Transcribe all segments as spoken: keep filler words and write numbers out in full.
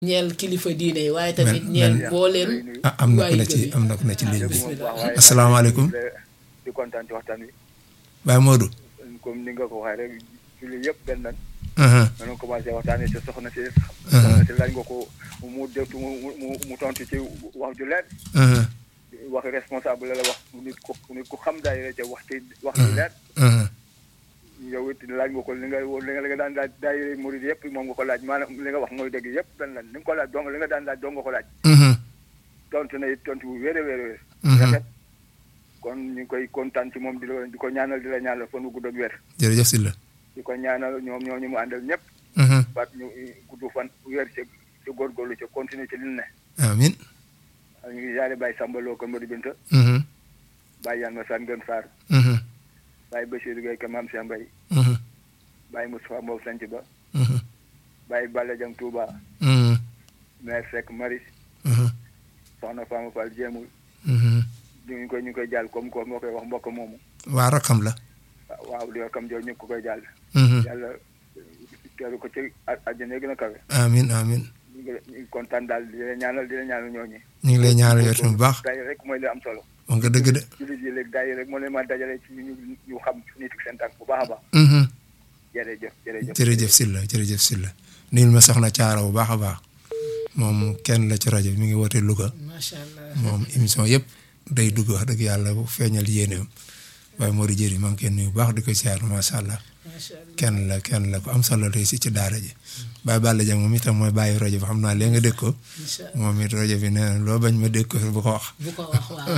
ñeel kilifa diine yi waaye tamit ñeel boo leen ah am na ku ne ci am na ku ne ci ligne bi asalaamaaleykum di kontaan ci waxtaan wi Baye Modou comme ni nga ko waxee rek julli yëpp benn nan uh-huh dañu commencé waxtaanee ci soxna si soxna si laaj nga ko mu dégtu mu mu mu tontu ci wax ju leer uh-huh wax responsable la la wax nit ku nit ku xam daay ca wax ci wax ju leer uh-huh yow it laaj nga ko li nga li nga li nga daan laaj daay murid yëpp moom nga ko laaj maanaam li nga wax mooy dëgg yëpp benn lan li nga ko laaj donc li nga daan laaj dong nga ko laaj uh-huh tontu na it tontu bu wéer a wéer a wéer uh-huh rafet kon ñu ngi koy kontaan ci moom di la di ko ñaanal di la ñaanal fan wu gudd ak wér jërëjëf Sylla di ko ñaanal ñoom ñoo ñu mu àndal ñëpp uh-huh baat ñu gudd fan wér ci ci góorgóorlu ci continuer ci li ne amiin ñu ngi yaale Baye Samba Lo ko Modou Binta uh-huh Baye Yann Massane Ngën Sarr uh-huh Baye Bachir Gueye ka Mame Cheikh Mbaye uh-huh Baye Moustapha Mbow Sanc Ba uh-huh Baye Balla Dieng Touba uh-huh Mère Seck Maris uh-huh Soxna Fama Fall Jéemul uh-huh ñu ngi koy ñu ngi koy jàll comme ko moo koy wax mbokk moomu waa rakam la waaw di kam jooju ñu ngi ko koy jàll uh-huh yàlla teeru ko ci àjjana gën a kawe amiin amiin ñu ngi ñu ngi kontaan daal di la ñaanal di la ñaanal ñooñu ñu ngi lay ñaanal yow tamit bu baax day rek mooy li am solo wax nga dëgg de jullit yi léegi day rek moo leen ma dajale ci ñu ñu xam nit seen tànk bu baax a baax uh-huh jërëjëf jërëjëf jërëjëf Sylla jërëjëf Sylla nuyul ma soxna Caara bu baax a baax moom kenn la ci rajo bi mi ngi woote Louga macha allah moom émission yëpp day dugg wax dëgg yàlla bu feeñal yéeneem waaye Modou Dieri maa ngi koy nuyu bu baax di ko siyaar macha allah macha allah kenn la kenn la ko am solo tey si ci daara ji Baye Balla Dieng moom itam mooy bàyyi rajo bi xam naa léegi nga dégg ko incha allah moom it rajo bi nee na loo bañ ma dégg ko bu ko wax. bu ko wax waaw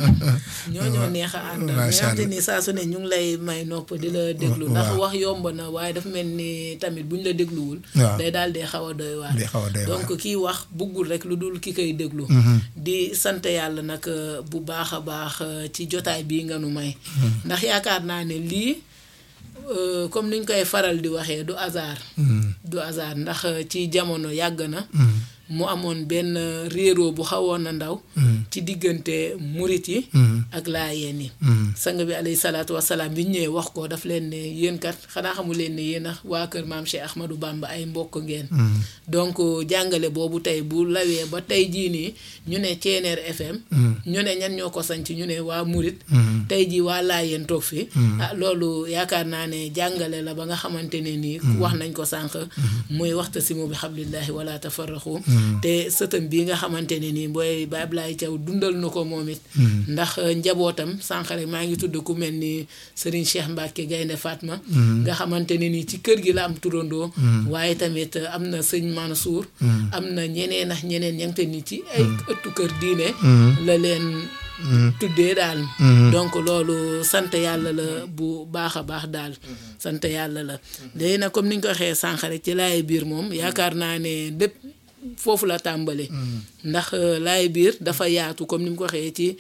ñoo ñoo neex a ànd macha mais allah ni saa su ne ñu ngi lay may nopp di la déglu ndax wax yomb na waaye dafa mel ni tamit buñ la dégluwul waaw day daal dee xaw a doy waar day xaw a doy waar donc kii wax buggul rek lu dul ki koy déglu di sant yàlla nag bu baax a baax ci jotaay bii nga nu may ndax yaakaar naa ne lii Euh, comme niñ koy faral di waxee du hasard Mm. du hasard ndax ci jamono yàgg na Mm. mu amoon benn réeroo bu xawoon a ndaw Mm. ci diggante murit yi Mm. ak laayeen yi Mm. sang bi alayhi salaatu wasalaam bi ñu ñëwee wax ko daf leen ne yéen kat xanaa xamu leen ne yéen a waa kër maam Cheikh Ahmadou Bamba ay mbokk ngeen Mm. donc jàngale boobu tey bu lawee ba tey jii nii ñu ne Ceeneer F M Mm. ñu ne ñan ñoo ko sanc ñu ne waa murit Mm. tey jii waa laayeen toog fi Mm. ah loolu yaakaar naa ne jàngale la ba nga xamante ne nii wax nañ ko sànq muy waxtasimu bi hablillahi wala tafarraqu Mm. te sëtam bii nga xamante ne nii booy Baye Ablaye Thiaw dundal na ko moom it Mm. ndax njabootam sànq rek maa ngi tudd ku mel ni Serigne Cheikh Mbacke Gaynde Fatma Mm. nga xamante ne nii ci kër gi la am turandoo Mm. waaye tamit am na sëñ Mansour Mm. am na ñeneen ak ñeneen ñangte ni ci ay ëttu kër diine Mm. la leen Mm. tuddee daal Mm. donc loolu sant yàlla la bu baax a baax daal sant yàlla la léegi nag comme ni ñu ko waxee sànq rek ci laay biir moom yaakaar naa ne lépp foofu la tàmbale ndax laay biir dafa yaatu comme ni mu ko waxee ci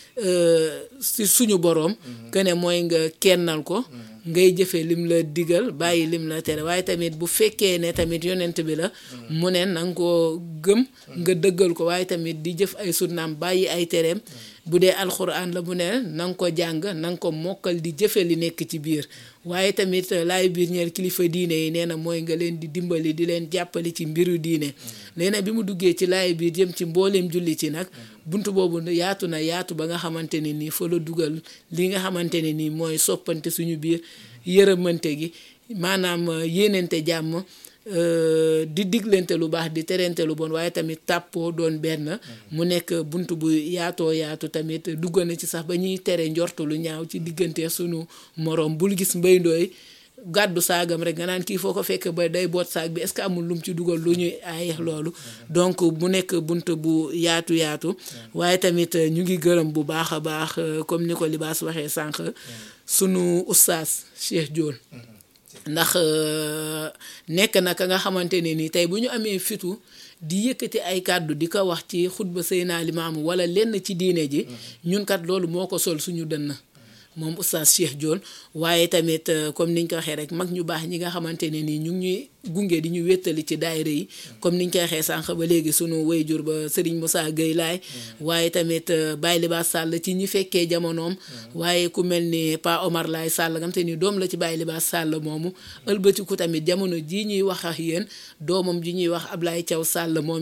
si suñu boroom que ne mooy nga kennal ko ngay jëfee lim la digal bàyyi lim la tere waaye tamit bu fekkee ne tamit yonent bi la mu ne na nga koo gëm nga dëggal ko waaye tamit di jëf ay sunnaam bàyyi ay tereem bu dee alxuraan la bu ne na nga ko jàng na nga ko mokkal di jëfe li nekk ci biir waaye tamit laay biir ñeel kilifa diine yi nee na mooy nga leen di dimbali di leen jàppale ci mbiru diine léegi bi mu duggee ci laay biir jëm ci mbooleem julli ci nag buntu boobu yaatu na yaatu ba nga xamante ne nii fa la dugal li nga xamante ne nii mooy soppante suñu biir yërëmante gi maanaam yéenante jàmm di diglante lu baax di terente lu bon waaye tamit tàppoo doon benn mu nekk bunt bu yaatoo yaatu tamit dugg na ci sax ba ñuy tere njortu lu ñaaw ci diggante sunu moroom bul gis mbay ndooy gàddu saagam rek nga naan kii foo ko fekk ba day boot saag bi est-ce que amul lum ci dugal lu ñuy ay loolu donc mu nekk bunt bu yaatu yaatu waaye tamit ñu ngi gërëm bu baax a baax comme ni ko Libaas waxee sànq sunu ustaas Cheikh Diol ndax nekk na ka nga xamante ne ni tey bu ñu amee fitu di yëkkati ay kàddu di ko wax ci xutba Seydina Limaamu wala lenn ci diine ji ñun kat loolu moo ko sol suñu dënn moom oustaz Cheikh Dione waaye tamit comme niñ ko waxee rek mag ñu baax ñi nga xamante ne nii ñu ngi ñuy gunge di ñu wéttali ci daayira yi comme niñ koy waxee sànq ba léegi sunu wayjur ba Serigne Moussa Gueye laay waaye tamit Baye Libaas Sall ci ñi fekkee jamonoom waaye ku mel ni Pa Omar Laay Sall nga xam te ni doom la ci Baye Libaas Sall moomu ëlbatiku tamit jamono jii ñuy wax ak yéen doomam ji ñuy wax Ablaye Thiaw Sall moom